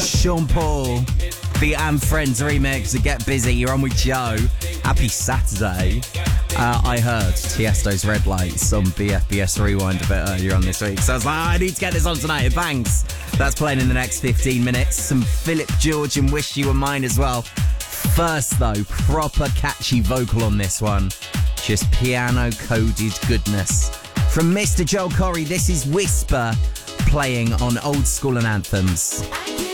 Sean Paul, the And Friends remix of Get Busy. You're on with Joe. Happy Saturday. I heard Tiesto's Red Lights on BFBS Rewind a bit earlier on this week, so I was like, I need to get this on tonight. It bangs. That's playing in the next 15 minutes. Some Philip George and Wish You Were Mine as well. First though, proper catchy vocal on this one. Just piano-coded goodness. From Mr. Joel Corry, this is Whisper, playing on Old School and Anthems.